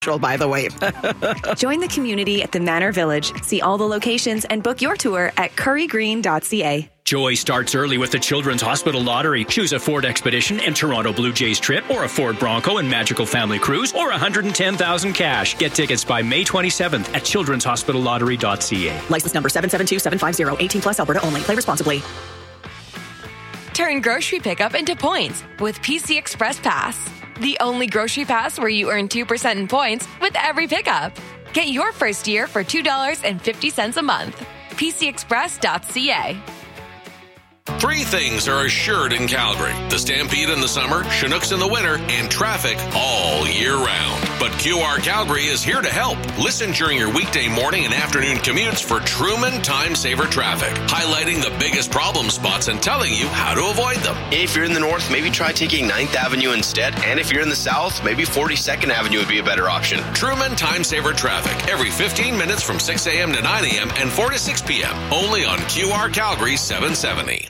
by the way. Join the community at the Manor Village. See all the locations and book your tour at currygreen.ca. Joy starts early with the Children's Hospital Lottery. Choose a Ford Expedition and Toronto Blue Jays trip, or a Ford Bronco and Magical Family Cruise, or $110,000 cash. Get tickets by May 27th at childrenshospitallottery.ca. License number 772750, 18 plus, Alberta only. Play responsibly. Turn grocery pickup into points with PC Express Pass. The only grocery pass where you earn 2% in points with every pickup. Get your first year for $2.50 a month. PCExpress.ca. Three things are assured in Calgary: the Stampede in the summer, Chinooks in the winter, and traffic all year round. But QR Calgary is here to help. Listen during your weekday morning and afternoon commutes for Truman Time Saver Traffic, highlighting the biggest problem spots and telling you how to avoid them. If you're in the north, maybe try taking 9th Avenue instead. And if you're in the south, maybe 42nd Avenue would be a better option. Truman Time Saver Traffic, every 15 minutes from 6 a.m. to 9 a.m. and 4 to 6 p.m. Only on QR Calgary 770.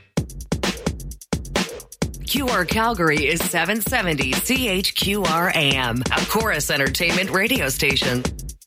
QR Calgary is 770 CHQR AM, a Chorus Entertainment radio station.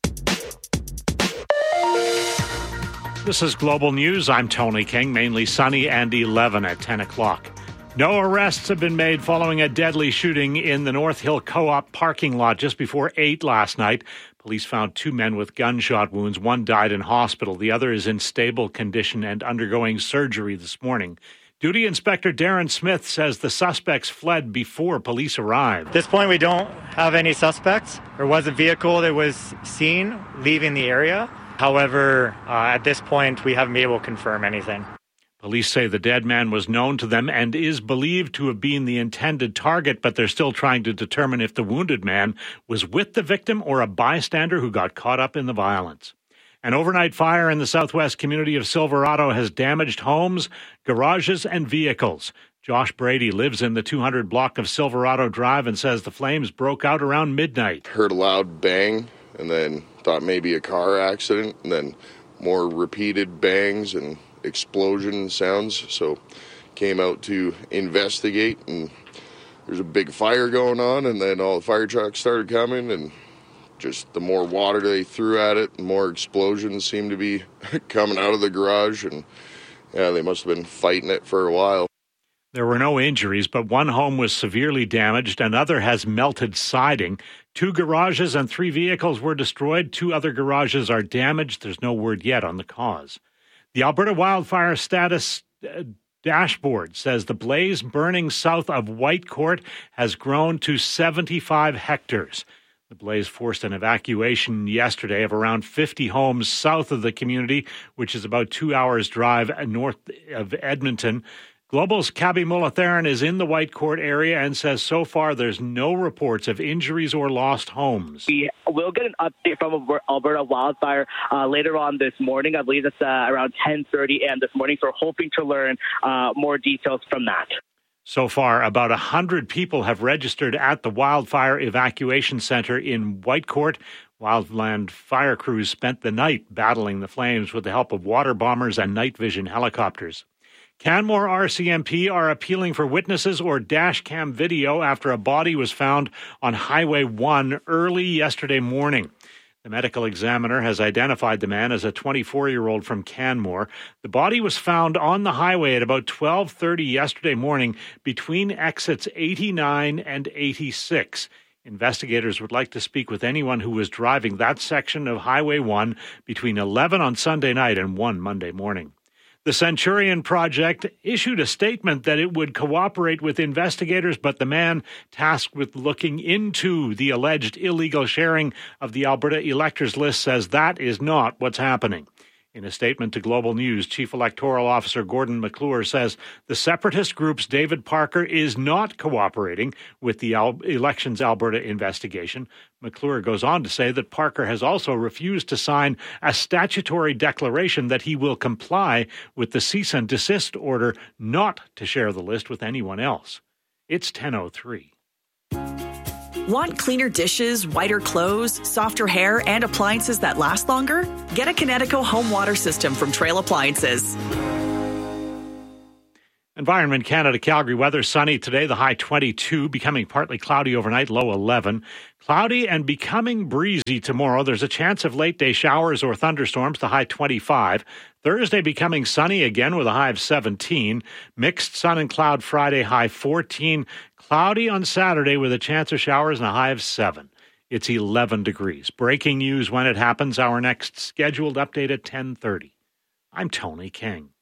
This is Global News. I'm Tony King. Mainly sunny and 11 at 10 o'clock. No arrests have been made following a deadly shooting in the North Hill Co-op parking lot just before 8 last night. Police found 2 men with gunshot wounds. One died in hospital. The other is in stable condition and undergoing surgery this morning. Duty Inspector Darren Smith says the suspects fled before police arrived. At this point, we don't have any suspects. There was a vehicle that was seen leaving the area. However, at this point, we haven't been able to confirm anything. Police say the dead man was known to them and is believed to have been the intended target, but they're still trying to determine if the wounded man was with the victim or a bystander who got caught up in the violence. An overnight fire in the southwest community of Silverado has damaged homes, garages, and vehicles. Josh Brady lives in the 200 block of Silverado Drive and says the flames broke out around midnight. Heard a loud bang and then thought maybe a car accident, and then more repeated bangs and explosion sounds. So came out to investigate, and there's a big fire going on, and then all the fire trucks started coming, and just the more water they threw at it, the more explosions seemed to be coming out of the garage. And yeah, they must have been fighting it for a while. There were no injuries, but one home was severely damaged. Another has melted siding. 2 garages and 3 vehicles were destroyed. 2 other garages are damaged. There's no word yet on the cause. The Alberta Wildfire Status Dashboard says the blaze burning south of Whitecourt has grown to 75 hectares. The blaze forced an evacuation yesterday of around 50 homes south of the community, which is about 2 hours' drive north of Edmonton. Global's Cabby Mullatheran is in the Whitecourt area and says so far there's no reports of injuries or lost homes. We will get an update from Alberta Wildfire later on this morning. I believe it's around 10:30 a.m. this morning, so we're hoping to learn more details from that. So far, about 100 people have registered at the Wildfire Evacuation Center in Whitecourt. Wildland fire crews spent the night battling the flames with the help of water bombers and night vision helicopters. Canmore RCMP are appealing for witnesses or dash cam video after a body was found on Highway 1 early yesterday morning. The medical examiner has identified the man as a 24-year-old from Canmore. The body was found on the highway at about 12:30 yesterday morning between exits 89 and 86. Investigators would like to speak with anyone who was driving that section of Highway 1 between 11 on Sunday night and 1 Monday morning. The Centurion Project issued a statement that it would cooperate with investigators, but the man tasked with looking into the alleged illegal sharing of the Alberta electors list says that is not what's happening. In a statement to Global News, Chief Electoral Officer Gordon McClure says the separatist group's David Parker is not cooperating with the Elections Alberta investigation. McClure goes on to say that Parker has also refused to sign a statutory declaration that he will comply with the cease and desist order not to share the list with anyone else. It's 10:03. Want cleaner dishes, whiter clothes, softer hair, and appliances that last longer? Get a Kinetico home water system from Trail Appliances. Environment Canada Calgary weather, sunny today, the high 22, becoming partly cloudy overnight, low 11. Cloudy and becoming breezy tomorrow. There's a chance of late day showers or thunderstorms, the high 25. Thursday becoming sunny again with a high of 17. Mixed sun and cloud Friday, high 14. Cloudy on Saturday with a chance of showers and a high of 7. It's 11 degrees. Breaking news when it happens. Our next scheduled update at 10:30. I'm Tony King.